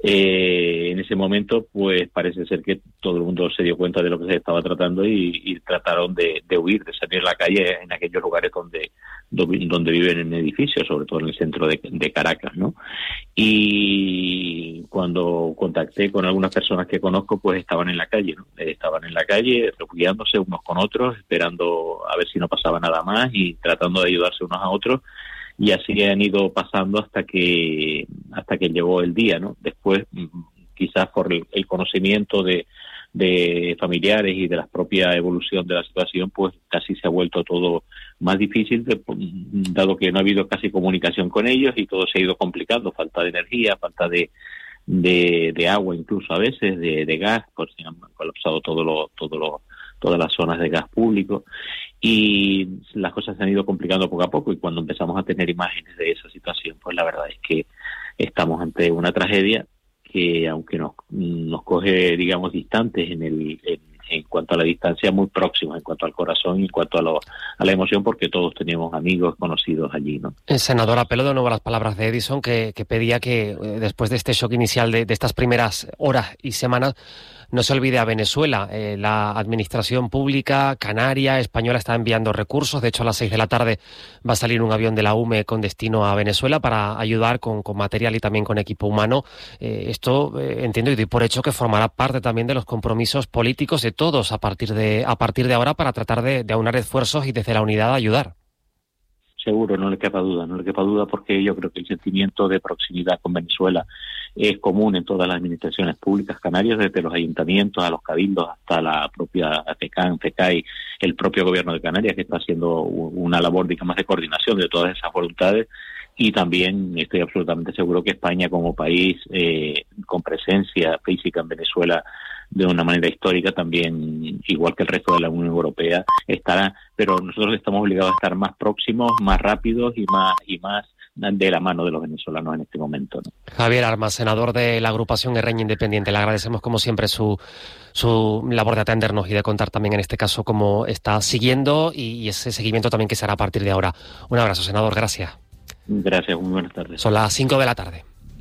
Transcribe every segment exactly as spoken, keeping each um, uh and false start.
Eh, en ese momento, pues parece ser que todo el mundo se dio cuenta de lo que se estaba tratando y, y trataron de, de huir, de salir a la calle en aquellos lugares donde donde viven en edificios, sobre todo en el centro de, de Caracas, ¿no? Y cuando contacté con algunas personas que conozco, pues estaban en la calle, ¿no? Estaban en la calle refugiándose unos con otros, esperando a ver si no pasaba nada más y tratando de ayudarse unos a otros. Y así han ido pasando hasta que hasta que llegó el día, ¿no? Después, quizás por el, el conocimiento de, de familiares y de la propia evolución de la situación, pues casi se ha vuelto todo más difícil, de, dado que no ha habido casi comunicación con ellos y todo se ha ido complicando, falta de energía, falta de de, de agua incluso a veces, de, de gas, pues se han colapsado todo lo, todo lo, todas las zonas de gas público. Y las cosas se han ido complicando poco a poco, y cuando empezamos a tener imágenes de esa situación, pues la verdad es que estamos ante una tragedia que, aunque nos, nos coge, digamos, distantes en el en, en cuanto a la distancia, muy próximos en cuanto al corazón y en cuanto a, lo, a la emoción, porque todos teníamos amigos conocidos allí, ¿no? El senador, apelo de nuevo a las palabras de Edison, que, que pedía que eh, después de este shock inicial de, de estas primeras horas y semanas, no se olvide a Venezuela. Eh, la administración pública canaria, española, está enviando recursos. De hecho, a las seis de la tarde va a salir un avión de la U M E con destino a Venezuela para ayudar con, con material y también con equipo humano. Eh, esto eh, entiendo y doy por hecho que formará parte también de los compromisos políticos de todos a partir de, a partir de ahora, para tratar de, de aunar esfuerzos y desde la unidad ayudar. Seguro, no le quepa duda, no le quepa duda, porque yo creo que el sentimiento de proximidad con Venezuela es común en todas las administraciones públicas canarias, desde los ayuntamientos a los cabildos hasta la propia FECAN, FECAI, el propio gobierno de Canarias, que está haciendo una labor, digamos, de coordinación de todas esas voluntades. Y también estoy absolutamente seguro que España, como país eh, con presencia física en Venezuela de una manera histórica, también, igual que el resto de la Unión Europea, estará, pero nosotros estamos obligados a estar más próximos, más rápidos y más y más de la mano de los venezolanos en este momento, ¿no? Javier Armas, senador de la agrupación Erreña Independiente, le agradecemos como siempre su su labor de atendernos y de contar también en este caso cómo está siguiendo y ese seguimiento también que se hará a partir de ahora. Un abrazo, senador, gracias. Gracias, muy buenas tardes. Son las cinco de la tarde.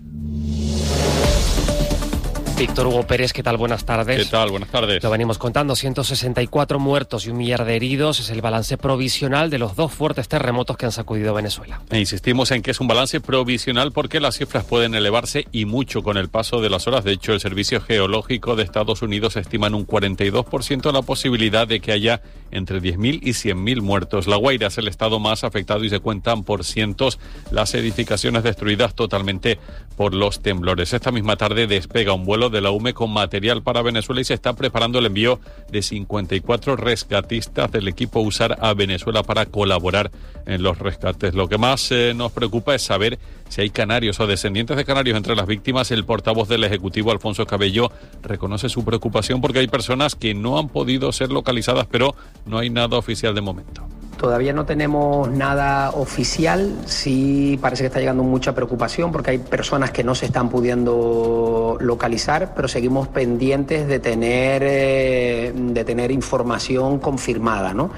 Víctor Hugo Pérez, ¿qué tal? Buenas tardes. ¿Qué tal? Buenas tardes. Lo venimos contando, ciento sesenta y cuatro muertos y un millar de heridos. Es el balance provisional de los dos fuertes terremotos que han sacudido Venezuela. E insistimos en que es un balance provisional porque las cifras pueden elevarse y mucho con el paso de las horas. De hecho, el Servicio Geológico de Estados Unidos estima en un cuarenta y dos por ciento la posibilidad de que haya entre diez mil y cien mil muertos. La Guaira es el estado más afectado y se cuentan por cientos las edificaciones destruidas totalmente por los temblores. Esta misma tarde despega un vuelo de la U M E con material para Venezuela y se está preparando el envío de cincuenta y cuatro rescatistas del equipo USAR a Venezuela para colaborar en los rescates. Lo que más eh, nos preocupa es saber si hay canarios o descendientes de canarios entre las víctimas. El portavoz del Ejecutivo, Alfonso Cabello, reconoce su preocupación porque hay personas que no han podido ser localizadas, pero no hay nada oficial de momento. Todavía no tenemos nada oficial, sí parece que está llegando mucha preocupación porque hay personas que no se están pudiendo localizar, pero seguimos pendientes de tener, eh, de tener información confirmada, ¿no?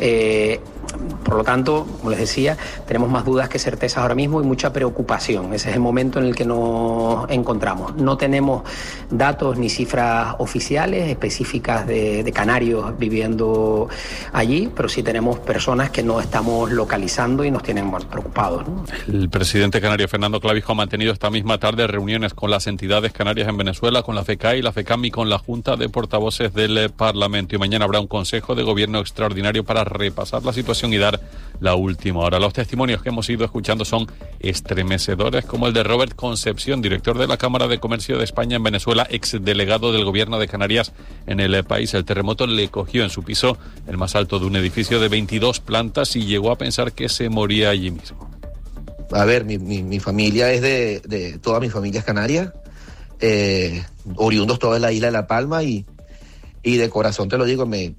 Eh, por lo tanto, como les decía, tenemos más dudas que certezas ahora mismo y mucha preocupación. Ese es el momento en el que nos encontramos. No tenemos datos ni cifras oficiales específicas de, de canarios viviendo allí, pero sí tenemos personas que no estamos localizando y nos tienen, bueno, preocupados, ¿no? El presidente canario Fernando Clavijo ha mantenido esta misma tarde reuniones con las entidades canarias en Venezuela, con la FECAI, la FECAM y con la Junta de Portavoces del Parlamento. Y mañana habrá un Consejo de Gobierno extraordinario para repasar la situación y dar la última hora. Los testimonios que hemos ido escuchando son estremecedores, como el de Robert Concepción, director de la Cámara de Comercio de España en Venezuela, exdelegado del Gobierno de Canarias en el país. El terremoto le cogió en su piso, el más alto de un edificio de veintidós plantas, y llegó a pensar que se moría allí mismo. A ver, mi, mi, mi familia es de, de... Toda mi familia es canaria, eh, oriundos toda la isla de La Palma, y, y de corazón te lo digo, me...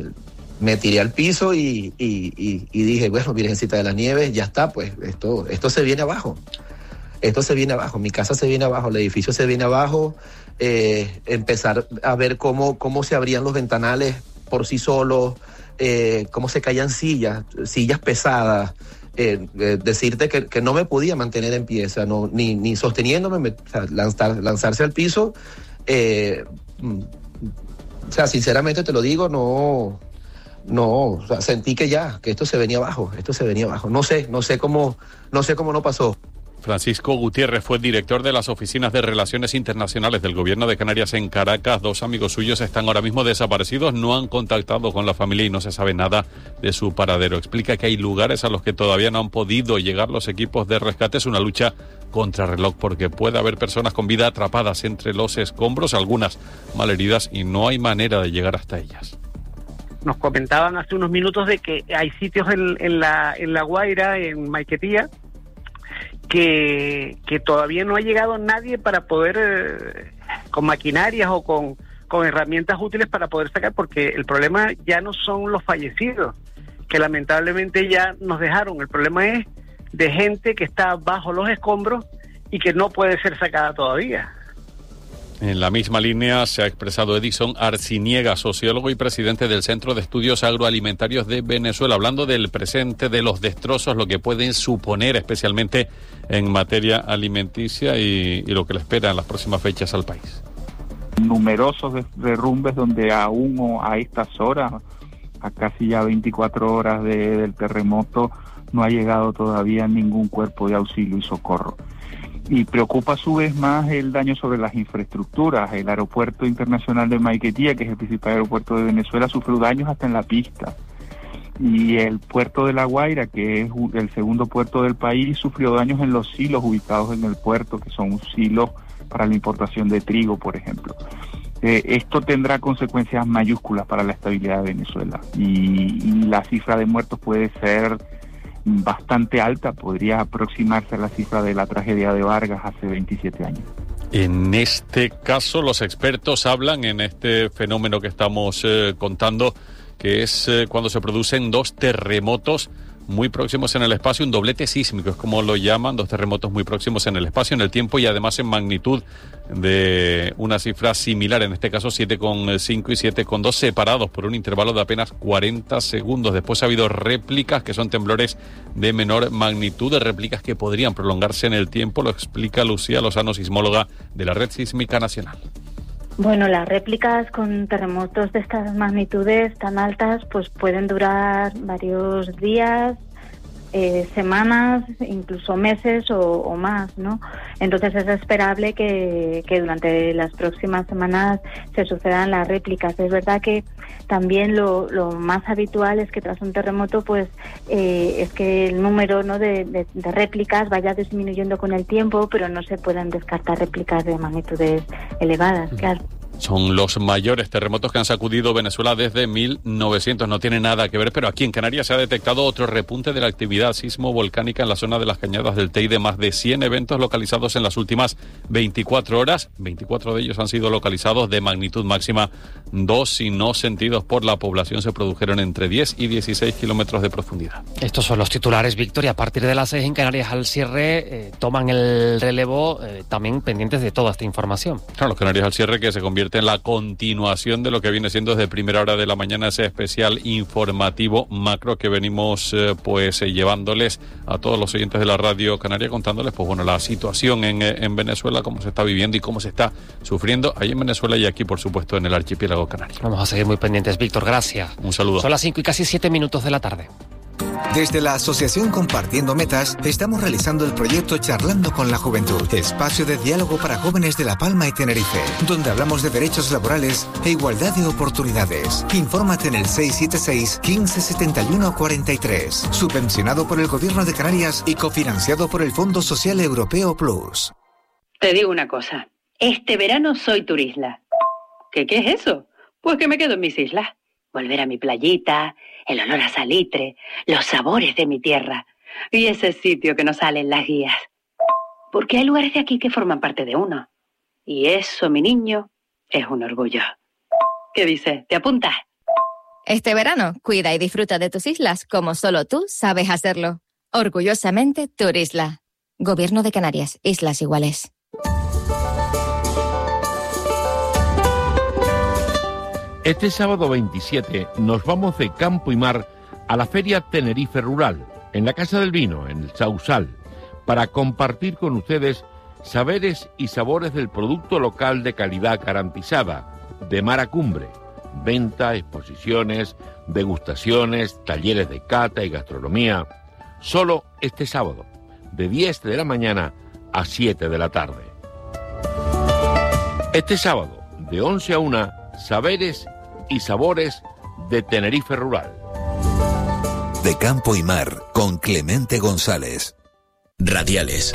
Me tiré al piso y, y, y, y dije, bueno, Virgencita de las Nieves, ya está, pues esto, esto se viene abajo. Esto se viene abajo, mi casa se viene abajo, el edificio se viene abajo. Eh, empezar a ver cómo, cómo se abrían los ventanales por sí solos, eh, cómo se caían sillas, sillas pesadas, eh, eh, decirte que, que no me podía mantener en pie, o sea, no, ni, ni sosteniéndome, me, o sea, lanzar, lanzarse al piso, eh, o sea, sinceramente te lo digo, no, no, o sea, sentí que ya, que esto se venía abajo, esto se venía abajo, no sé, no sé cómo, no sé cómo no pasó. Francisco Gutiérrez fue director de las oficinas de Relaciones Internacionales del Gobierno de Canarias en Caracas. Dos amigos suyos están ahora mismo desaparecidos, no han contactado con la familia y no se sabe nada de su paradero. Explica que hay lugares a los que todavía no han podido llegar los equipos de rescate. Es una lucha contrarreloj porque puede haber personas con vida atrapadas entre los escombros, algunas malheridas, y no hay manera de llegar hasta ellas. Nos comentaban hace unos minutos de que hay sitios en, en, la, en La Guaira, en Maiquetía, Que, que todavía no ha llegado nadie para poder, eh, con maquinarias o con, con herramientas útiles para poder sacar, porque el problema ya no son los fallecidos, que lamentablemente ya nos dejaron, el problema es de gente que está bajo los escombros y que no puede ser sacada todavía. En la misma línea se ha expresado Edison Arciniega, sociólogo y presidente del Centro de Estudios Agroalimentarios de Venezuela, hablando del presente, de los destrozos, lo que pueden suponer especialmente en materia alimenticia y, y lo que le espera en las próximas fechas al país. Numerosos derrumbes donde aún a estas horas, a casi ya veinticuatro horas de, del terremoto, no ha llegado todavía ningún cuerpo de auxilio y socorro. Y preocupa a su vez más el daño sobre las infraestructuras. El aeropuerto internacional de Maiquetía, que es el principal aeropuerto de Venezuela, sufrió daños hasta en la pista. Y el puerto de La Guaira, que es el segundo puerto del país, sufrió daños en los silos ubicados en el puerto, que son silos para la importación de trigo, por ejemplo. Eh, esto tendrá consecuencias mayúsculas para la estabilidad de Venezuela. Y, y la cifra de muertos puede ser bastante alta, podría aproximarse a la cifra de la tragedia de Vargas hace veintisiete años. En este caso, los expertos hablan en este fenómeno que estamos eh, contando, que es eh, cuando se producen dos terremotos muy próximos en el espacio, un doblete sísmico, es como lo llaman, dos terremotos muy próximos en el espacio, en el tiempo y además en magnitud de una cifra similar, en este caso siete coma cinco y siete coma dos, separados por un intervalo de apenas cuarenta segundos. Después ha habido réplicas que son temblores de menor magnitud, de réplicas que podrían prolongarse en el tiempo, lo explica Lucía Lozano, sismóloga de la Red Sísmica Nacional. Bueno, las réplicas con terremotos de estas magnitudes tan altas pues pueden durar varios días, eh, semanas, incluso meses o, o más, ¿no? Entonces es esperable que, que durante las próximas semanas se sucedan las réplicas. Es verdad que también lo, lo más habitual es que tras un terremoto pues eh, es que el número, ¿no?, de, de, de réplicas vaya disminuyendo con el tiempo, pero no se pueden descartar réplicas de magnitudes elevadas, claro. Son los mayores terremotos que han sacudido Venezuela desde mil novecientos. No tiene nada que ver, pero aquí en Canarias se ha detectado otro repunte de la actividad sismo-volcánica en la zona de las Cañadas del Teide. Más de cien eventos localizados en las últimas veinticuatro horas. veinticuatro de ellos han sido localizados de magnitud máxima dos y no sentidos por la población. Se produjeron entre diez y dieciséis kilómetros de profundidad. Estos son los titulares, Victoria. A partir de las seis en Canarias al cierre, eh, toman el relevo, eh, también pendientes de toda esta información. Claro, los Canarias al cierre, que se convierte en la continuación de lo que viene siendo desde primera hora de la mañana ese especial informativo macro que venimos eh, pues eh, llevándoles a todos los oyentes de la Radio Canaria, contándoles pues bueno la situación en, en Venezuela, cómo se está viviendo y cómo se está sufriendo ahí en Venezuela y aquí por supuesto en el archipiélago canario. Vamos a seguir muy pendientes, Víctor, gracias. Un saludo. Son las cinco y casi siete minutos de la tarde. Desde la Asociación Compartiendo Metas, estamos realizando el proyecto Charlando con la Juventud, espacio de diálogo para jóvenes de La Palma y Tenerife, donde hablamos de derechos laborales e igualdad de oportunidades. Infórmate en el seis siete seis, quince setenta y uno cuarenta y tres, subvencionado por el Gobierno de Canarias y cofinanciado por el Fondo Social Europeo Plus. Te digo una cosa, este verano soy turisla. ¿Qué, qué es eso? Pues que me quedo en mis islas. Volver a mi playita, el olor a salitre, los sabores de mi tierra y ese sitio que no sale en las guías. Porque hay lugares de aquí que forman parte de uno. Y eso, mi niño, es un orgullo. ¿Qué dices? ¿Te apuntas? Este verano, cuida y disfruta de tus islas como solo tú sabes hacerlo. Orgullosamente, Turisla. Gobierno de Canarias, Islas Iguales. Este sábado veintisiete nos vamos de campo y mar a la Feria Tenerife Rural, en la Casa del Vino, en el Sausal, para compartir con ustedes saberes y sabores del producto local de calidad garantizada, de mar a cumbre. Venta, exposiciones, degustaciones, talleres de cata y gastronomía. Solo este sábado, de diez de la mañana a siete de la tarde. Este sábado, de once a una, saberes y sabores de Tenerife Rural. De campo y mar, con Clemente González. Radiales.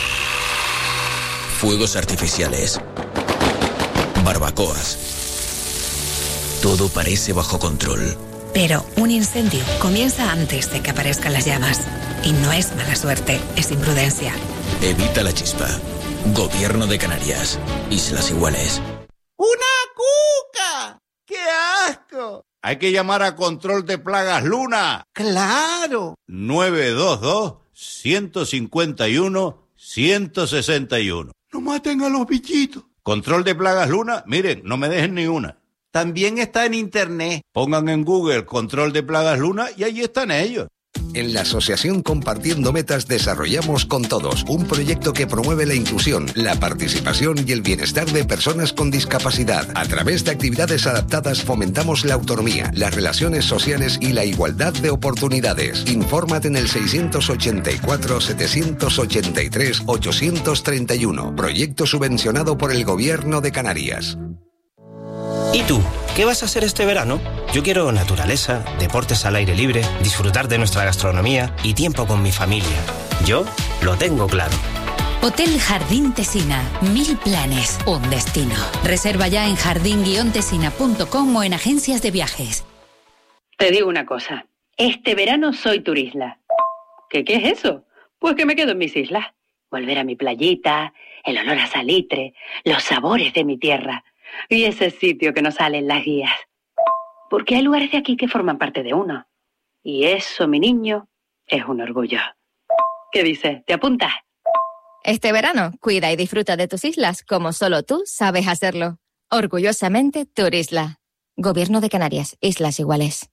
Fuegos artificiales. Barbacoas. Todo parece bajo control. Pero un incendio comienza antes de que aparezcan las llamas. Y no es mala suerte, es imprudencia. Evita la chispa. Gobierno de Canarias. Islas Iguales. ¡Una cuca! ¡Qué asco! Hay que llamar a Control de Plagas Luna. ¡Claro! nueve dos dos, uno cinco uno, uno seis uno. No maten a los bichitos. Control de Plagas Luna, miren, no me dejen ni una. También está en internet. Pongan en Google Control de Plagas Luna y allí están ellos. En la Asociación Compartiendo Metas desarrollamos Con Todos, un proyecto que promueve la inclusión, la participación y el bienestar de personas con discapacidad. A través de actividades adaptadas fomentamos la autonomía, las relaciones sociales y la igualdad de oportunidades. Infórmate en el seiscientos ochenta y cuatro, setecientos ochenta y tres, ochocientos treinta y uno. Proyecto subvencionado por el Gobierno de Canarias. ¿Y tú? ¿Qué vas a hacer este verano? Yo quiero naturaleza, deportes al aire libre, disfrutar de nuestra gastronomía y tiempo con mi familia. Yo lo tengo claro. Hotel Jardín Tesina. Mil planes, un destino. Reserva ya en jardín guion tesina punto com o en agencias de viajes. Te digo una cosa. Este verano soy Turisla. ¿Qué, qué es eso? Pues que me quedo en mis islas. Volver a mi playita, el olor a salitre, los sabores de mi tierra. Y ese sitio que nos sale en las guías. Porque hay lugares de aquí que forman parte de uno. Y eso, mi niño, es un orgullo. ¿Qué dices? ¿Te apuntas? Este verano, cuida y disfruta de tus islas como solo tú sabes hacerlo. Orgullosamente, Turisla. Gobierno de Canarias, Islas Iguales.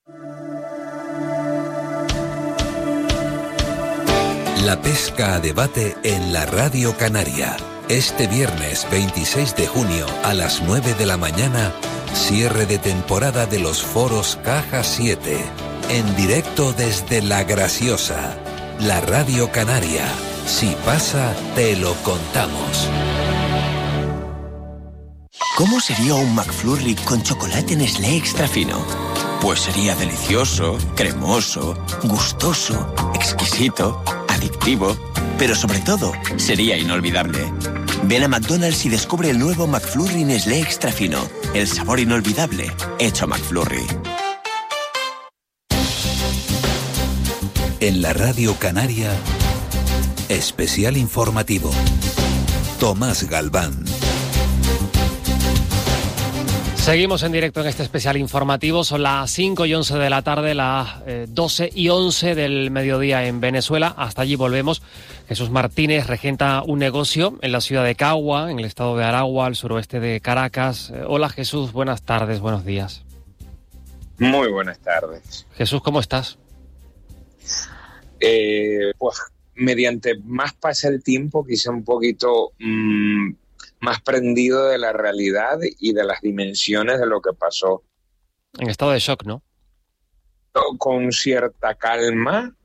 La pesca a debate en la Radio Canaria. Este viernes veintiséis de junio a las nueve de la mañana, cierre de temporada de los foros Caja siete. En directo desde La Graciosa. La Radio Canaria. Si pasa, te lo contamos. ¿Cómo sería un McFlurry con chocolate Nestlé extra fino? Pues sería delicioso, cremoso, gustoso, exquisito, adictivo, pero sobre todo, sería inolvidable. Ven a McDonald's y descubre el nuevo McFlurry Nestlé extra fino. El sabor inolvidable, hecho McFlurry. En la Radio Canaria, especial informativo. Tomás Galván. Seguimos en directo en este especial informativo. Son las cinco y once de la tarde, las eh, doce y once del mediodía en Venezuela. Hasta allí volvemos. Jesús Martínez regenta un negocio en la ciudad de Cagua, en el estado de Aragua, al suroeste de Caracas. Eh, hola Jesús, buenas tardes, buenos días. Muy buenas tardes. Jesús, ¿cómo estás? Eh, pues mediante más pasa el tiempo, quizá un poquito... Mmm, más prendido de la realidad y de las dimensiones de lo que pasó. En estado de shock, ¿no? Con cierta calma,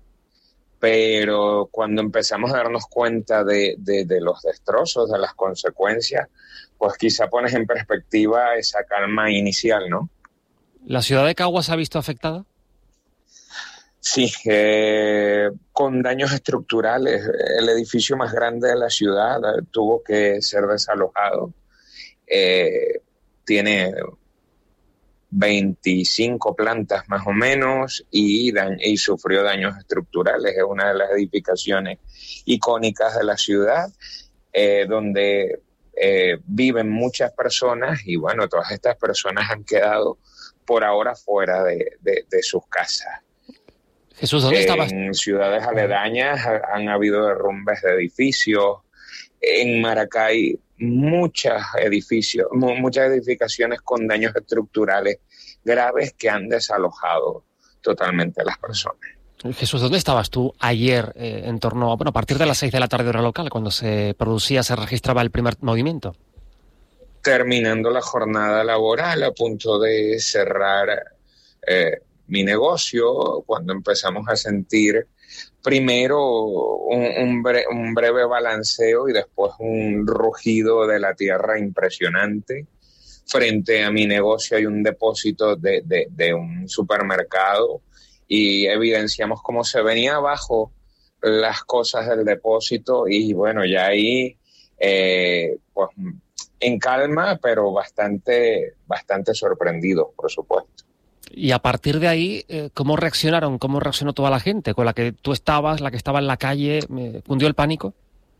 pero cuando empezamos a darnos cuenta de, de, de los destrozos, de las consecuencias, pues quizá pones en perspectiva esa calma inicial, ¿no? ¿La ciudad de Cagua se ha visto afectada? Sí, eh, con daños estructurales. El edificio más grande de la ciudad eh, tuvo que ser desalojado. Eh, tiene veinticinco plantas más o menos y, da- y sufrió daños estructurales. Es una de las edificaciones icónicas de la ciudad, eh, donde eh, viven muchas personas y bueno, todas estas personas han quedado por ahora fuera de, de, de sus casas. Jesús, ¿dónde estabas? En ciudades aledañas han habido derrumbes de edificios. En Maracay, muchos edificios, muchas edificaciones con daños estructurales graves que han desalojado totalmente a las personas. Jesús, ¿dónde estabas tú ayer eh, en torno a, bueno, a partir de las seis de la tarde hora local, cuando se producía, se registraba el primer movimiento? Terminando la jornada laboral, a punto de cerrar eh, mi negocio, cuando empezamos a sentir primero un, un, bre- un breve balanceo y después un rugido de la tierra impresionante. Frente a mi negocio hay un depósito de, de, de un supermercado y evidenciamos cómo se venía abajo las cosas del depósito y bueno, ya ahí eh, pues en calma, pero bastante, bastante sorprendidos, por supuesto. Y a partir de ahí, eh, ¿cómo reaccionaron? ¿Cómo reaccionó toda la gente? ¿Con la que tú estabas, la que estaba en la calle? ¿Me cundió el pánico?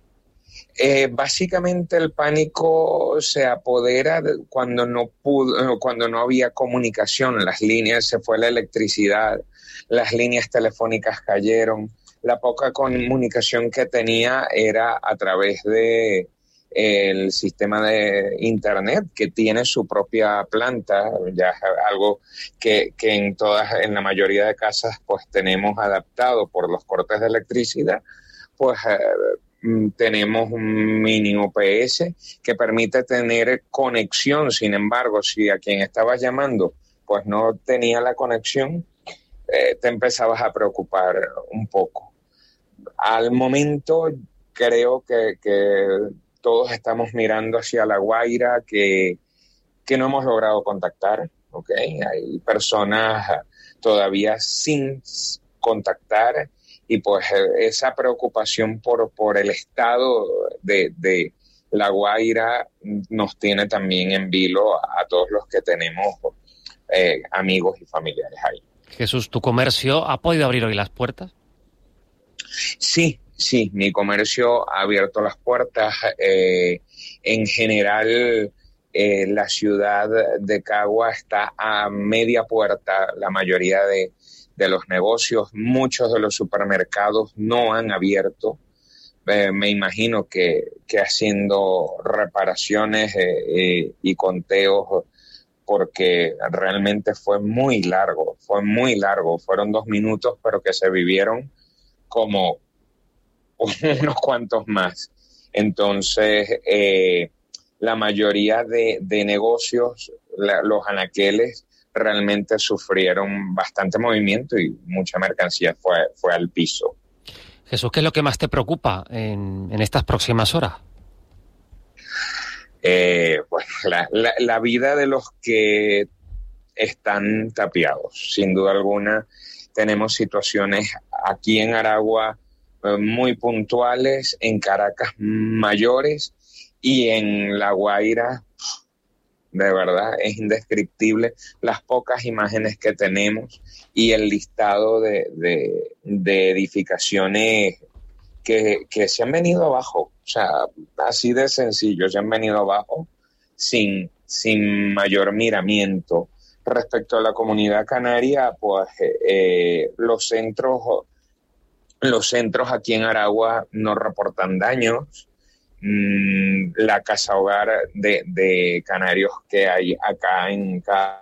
Eh, básicamente el pánico se apodera de cuando no pudo, cuando no había comunicación, las líneas, se fue la electricidad, las líneas telefónicas cayeron, la poca comunicación que tenía era a través de el sistema de internet que tiene su propia planta, ya es algo que, que en todas, en la mayoría de casas pues tenemos adaptado por los cortes de electricidad, pues eh, tenemos un mini U P S que permite tener conexión. Sin embargo, si a quien estabas llamando pues no tenía la conexión, eh, te empezabas a preocupar un poco. Al momento creo que, que todos estamos mirando hacia La Guaira, que, que no hemos logrado contactar, ¿ok? Hay personas todavía sin contactar y pues esa preocupación por, por el estado de, de La Guaira nos tiene también en vilo a, a todos los que tenemos eh, amigos y familiares ahí. Jesús, ¿tu comercio ha podido abrir hoy las puertas? Sí, sí, mi comercio ha abierto las puertas. Eh, en general, eh, la ciudad de Cagua está a media puerta, la mayoría de, de los negocios. Muchos de los supermercados no han abierto. Eh, me imagino que, que haciendo reparaciones eh, eh, y conteos, porque realmente fue muy largo, fue muy largo. Fueron dos minutos, pero que se vivieron como unos cuantos más. Entonces, eh, la mayoría de, de negocios, la, los anaqueles, realmente sufrieron bastante movimiento y mucha mercancía fue, fue al piso. Jesús, ¿qué es lo que más te preocupa en, en estas próximas horas? Eh, pues la, la, la vida de los que están tapiados. Sin duda alguna, tenemos situaciones aquí en Aragua eh, muy puntuales, en Caracas mayores y en La Guaira, de verdad, es indescriptible las pocas imágenes que tenemos y el listado de, de, de edificaciones que, que se han venido abajo. O sea, así de sencillo, se han venido abajo sin, sin mayor miramiento. Respecto a la comunidad canaria, pues eh, los centros, los centros aquí en Aragua no reportan daños. Mm, la casa hogar de, de canarios que hay acá en Cagua,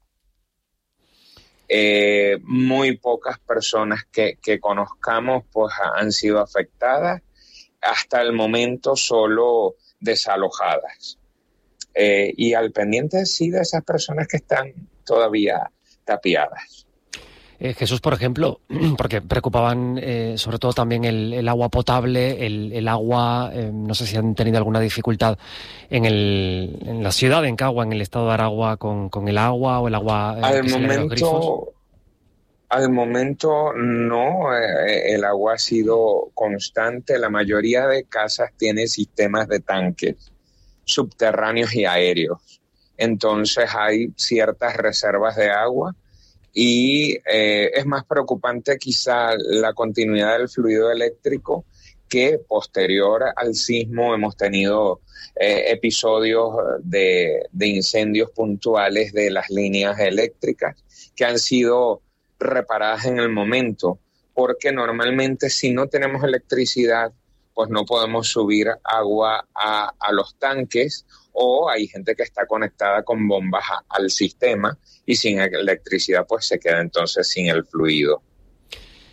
eh, muy pocas personas que, que conozcamos pues han sido afectadas. Hasta el momento solo desalojadas. Eh, y al pendiente sí de esas personas que están todavía tapiadas. Eh, Jesús, por ejemplo, porque preocupaban eh, sobre todo también el, el agua potable, el, el agua, eh, no sé si han tenido alguna dificultad en, el, en la ciudad, en Cagua, en el estado de Aragua, con, con el agua o el agua eh, al que sale de los grifos. momento Al momento no, eh, el agua ha sido constante. La mayoría de casas tiene sistemas de tanques subterráneos y aéreos. Entonces hay ciertas reservas de agua y eh, es más preocupante quizá la continuidad del fluido eléctrico, que posterior al sismo hemos tenido eh, episodios de, de incendios puntuales de las líneas eléctricas que han sido reparadas en el momento, porque normalmente si no tenemos electricidad, pues no podemos subir agua a, a los tanques, o hay gente que está conectada con bombas a, al sistema y sin electricidad pues se queda entonces sin el fluido.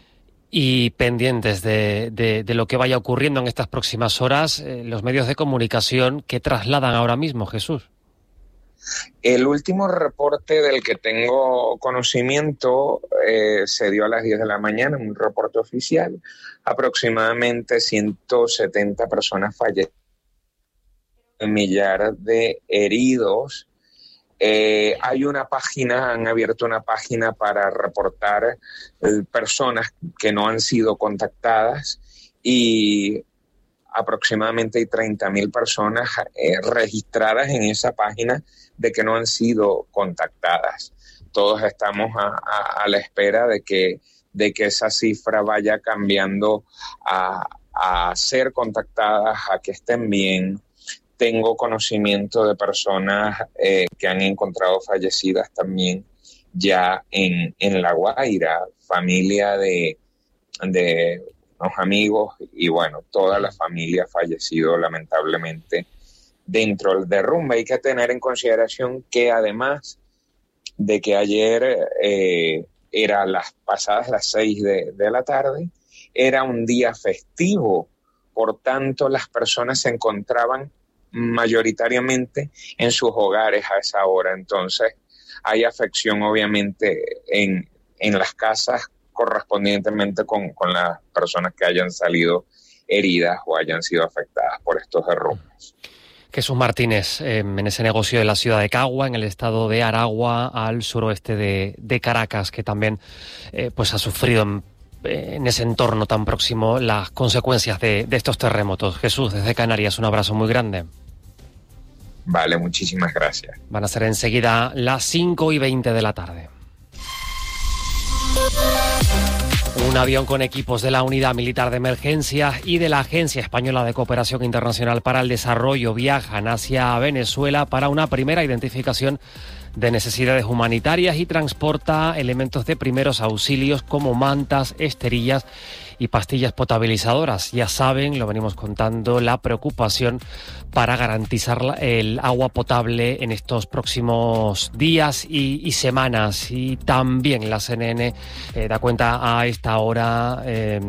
Y pendientes de, de, de lo que vaya ocurriendo en estas próximas horas, eh, los medios de comunicación, ¿qué trasladan ahora mismo, Jesús? El último reporte del que tengo conocimiento eh, se dio a las diez de la mañana, un reporte oficial. Aproximadamente ciento setenta personas fallecieron, un millar de heridos. Eh, hay una página, han abierto una página para reportar eh, personas que no han sido contactadas y aproximadamente hay treinta mil personas eh, registradas en esa página de que no han sido contactadas. Todos estamos a, a, a la espera de que, de que esa cifra vaya cambiando a, a ser contactadas, a que estén bien. Tengo conocimiento de personas eh, que han encontrado fallecidas también ya en, en La Guaira, familia de, de unos amigos y bueno, toda la familia ha fallecido lamentablemente dentro del derrumbe. Hay que tener en consideración que además de que ayer eh, era las pasadas las seis de, de la tarde, era un día festivo, por tanto las personas se encontraban mayoritariamente en sus hogares a esa hora, entonces hay afección obviamente en, en las casas correspondientemente con, con las personas que hayan salido heridas o hayan sido afectadas por estos derrumbes. Jesús Martínez, eh, en ese negocio de la ciudad de Cagua, en el estado de Aragua, al suroeste de, de Caracas, que también eh, pues ha sufrido en, en ese entorno tan próximo las consecuencias de, de estos terremotos. Jesús, desde Canarias, un abrazo muy grande. Vale, muchísimas gracias. Van a ser enseguida las cinco y veinte de la tarde. Un avión con equipos de la Unidad Militar de Emergencias y de la Agencia Española de Cooperación Internacional para el Desarrollo viajan hacia Venezuela para una primera identificación de necesidades humanitarias y transporta elementos de primeros auxilios como mantas, esterillas y pastillas potabilizadoras. Ya saben, lo venimos contando, la preocupación para garantizar el agua potable en estos próximos días y, y semanas. Y también la C N N eh, da cuenta a esta hora eh,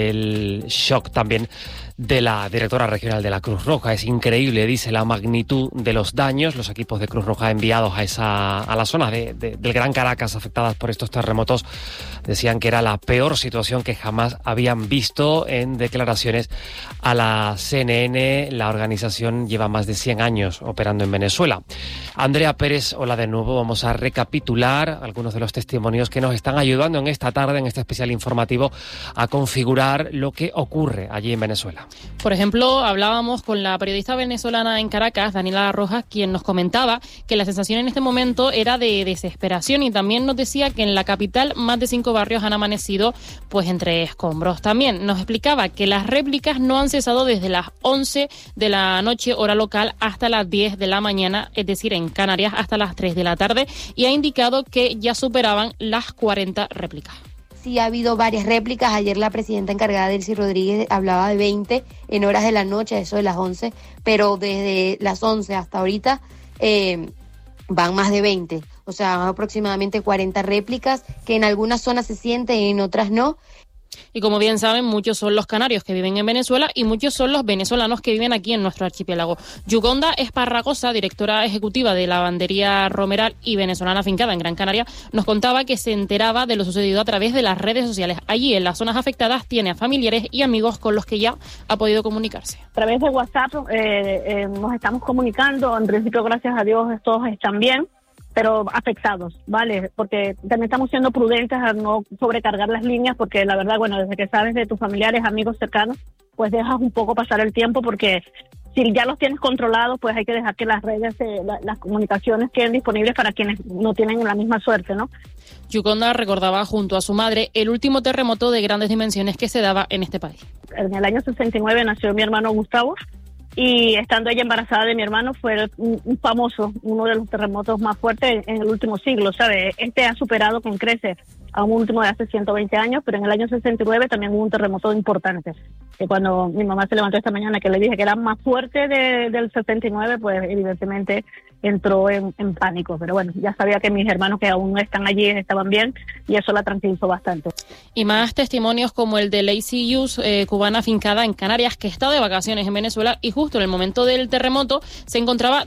del shock también de la directora regional de la Cruz Roja. Es increíble, dice, la magnitud de los daños. Los equipos de Cruz Roja enviados a esa a la zona de, de, del Gran Caracas afectadas por estos terremotos decían que era la peor situación que jamás habían visto. En declaraciones a la C N N, la organización lleva más de cien años operando en Venezuela. Andrea Pérez, hola de nuevo. Vamos a recapitular algunos de los testimonios que nos están ayudando en esta tarde, en este especial informativo, a configurar lo que ocurre allí en Venezuela. Por ejemplo, hablábamos con la periodista venezolana en Caracas, Daniela Rojas, quien nos comentaba que la sensación en este momento era de desesperación y también nos decía que en la capital más de cinco barrios han amanecido pues entre escombros. También nos explicaba que las réplicas no han cesado desde las once de la noche hora local hasta las diez de la mañana, es decir, en Canarias hasta las tres de la tarde, y ha indicado que ya superaban las cuarenta réplicas. Sí, ha habido varias réplicas. Ayer la presidenta encargada, Delcy Rodríguez, hablaba de veinte en horas de la noche, eso de las once, pero desde las once hasta ahorita eh, van más de veinte. O sea, van aproximadamente cuarenta réplicas, que en algunas zonas se sienten y en otras no. Y como bien saben, muchos son los canarios que viven en Venezuela y muchos son los venezolanos que viven aquí en nuestro archipiélago. Yuconda Esparragosa, directora ejecutiva de la Lavandería Romeral y venezolana afincada en Gran Canaria, nos contaba que se enteraba de lo sucedido a través de las redes sociales. Allí, en las zonas afectadas, tiene a familiares y amigos con los que ya ha podido comunicarse. A través de WhatsApp eh, eh, nos estamos comunicando. En principio, gracias a Dios, todos están bien, pero afectados, ¿vale? Porque también estamos siendo prudentes a no sobrecargar las líneas, porque la verdad, bueno, desde que sabes de tus familiares, amigos cercanos, pues dejas un poco pasar el tiempo, porque si ya los tienes controlados, pues hay que dejar que las redes, eh, la, las comunicaciones queden disponibles para quienes no tienen la misma suerte, ¿no? Yuconda recordaba junto a su madre el último terremoto de grandes dimensiones que se daba en este país. En el año sesenta y nueve nació mi hermano Gustavo, y estando ella embarazada de mi hermano fue un, un famoso, uno de los terremotos más fuertes en el último siglo, ¿sabes? Este ha superado con creces a un último de hace ciento veinte años, pero en el año sesenta y nueve también hubo un terremoto importante. Que cuando mi mamá se levantó esta mañana, que le dije que era más fuerte de, del setenta y nueve, pues evidentemente entró en, en pánico. Pero bueno, ya sabía que mis hermanos que aún están allí estaban bien y eso la tranquilizó bastante. Y más testimonios como el de Lacey Hughes, eh, cubana afincada en Canarias, que está de vacaciones en Venezuela y justo en el momento del terremoto se encontraba